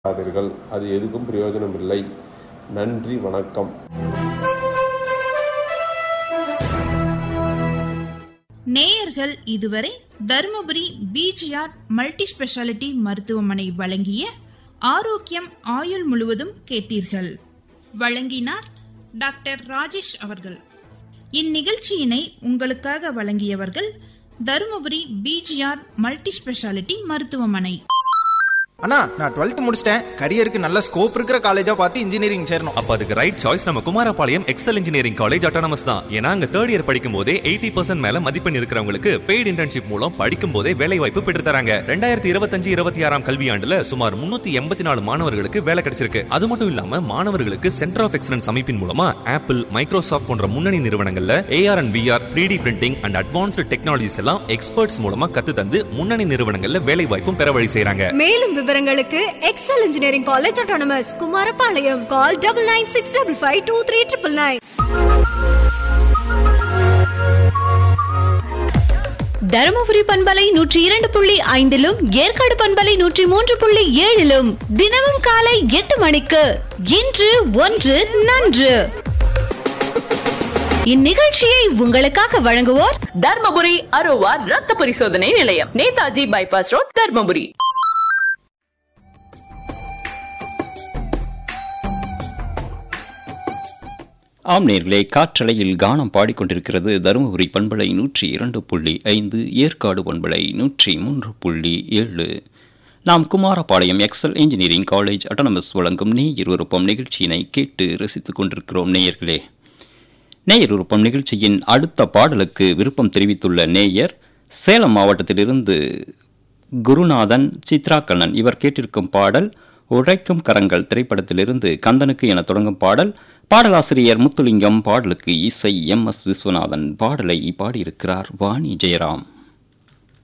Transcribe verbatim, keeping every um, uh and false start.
ஆதீர்கள். அது எதுக்கும் பிரயோஜனம் இல்லை. நன்றி, வணக்கம். நேயர்கள் இதுவரை தருமபுரி பிஜிஆர் மல்டி ஸ்பெஷாலிட்டி மருத்துவமனை வழங்கிய ஆரோக்கியம் ஆயுள் முழுவதும் கேட்டீர்கள். வழங்கினார் டாக்டர் ராஜேஷ் அவர்கள். இந்நிகழ்ச்சியினை உங்களுக்காக வழங்கியவர்கள் தருமபுரி பிஜிஆர் மல்டி ஸ்பெஷாலிட்டி மருத்துவமனை. அண்ணா, நான் டுவெல்த் முடிச்சிட்டேன். கரியருக்கு நல்ல ஸ்கோப் இருக்கிற காலேஜா பார்த்து இன்ஜினியரிங் சேரணும். அப்ப அதுக்கு ரைட் சாய்ஸ் நம்ம Kumarapalayam XL engineering college autonomous தான். ஏன்னா அங்க தேர்ட் இயர் படிக்கும் போதே எயிட்டி பர்சன்ட் மேல மதிப்பெண் இருக்கிறவங்களுக்கு பெய்டு இன்டர்ன்ஷிப் மூலம் படிக்கும் போதே வேலை வாய்ப்பு பெற்று தராங்க. ரெண்டாயிரத்தி இருபத்தஞ்சு இருபத்தி ஆறாம் கல்வியாண்டுல சுமார் முன்னூத்தி எண்பத்தி நாலு மாணவர்களுக்கு வேலை கிடைச்சிருக்கு. அது மட்டும் இல்லாம மாணவர்களுக்கு சென்டர் ஆஃப் எக்ஸலன்ஸ் அமைப்பின் மூலமா ஆப்பிள், மைக்ரோசாஃப்ட் போன்ற முன்னணி நிறுவனங்கள்ல AR and VR, three D printing and advanced technologies எல்லாம் எக்ஸ்பர்ட்ஸ் மூலமா கத்து தந்து முன்னணி நிறுவனங்கள்ல வேலை வாய்ப்பும் பெற வழி செய்றாங்க. மேலும் விவரங்களுக்கு XL engineering college autonomous Kumarapalayam. Call double nine six double five two three triple nine. Dharmapuri பண்பலை நூற்றி இரண்டு புள்ளி ஐந்திலும் ஏற்காடு பண்பலை நூற்றி மூன்று புள்ளி ஏழிலும் தினமும் காலை எட்டு மணிக்கு இன்று ஒன்று நன்று. இந்நிகழ்ச்சியை உங்களுக்காக வழங்குவோர் தர்மபுரி அரோவா ரத்த பரிசோதனை நிலையம், நேதாஜி பைபாஸ் ரோட், தர்மபுரி. ஆம் நேர்களே, காற்றலையில் கானம் பாடிக்கொண்டிருக்கிறது தருமபுரி பண்பலை நூற்றி இரண்டு புள்ளி ஐந்து, ஏற்காடு பண்பலை நூற்றி மூன்று புள்ளி ஏழு. நாம் Kumarapalayam XL engineering college autonomous வழங்கும் நேயர் விருப்பம் நிகழ்ச்சியினை கேட்டு ரசித்துக் கொண்டிருக்கிறோம். நேயர்களே, நேயர் விருப்பம் நிகழ்ச்சியின் அடுத்த பாடலுக்கு விருப்பம் தெரிவித்துள்ள நேயர் சேலம் மாவட்டத்திலிருந்து குருநாதன் சித்ராகண்ணன். இவர் கேட்டிருக்கும் பாடல் உழைக்கும் கரங்கள் திரைப்படத்திலிருந்து கந்தனுக்கு என தொடங்கும் பாடல். பாடலாசிரியர் முத்துலிங்கம், பாடலுக்கு இசை எம் எஸ் விஸ்வநாதன். பாடலை பாடியிருக்கிறார் வாணி ஜெயராம்.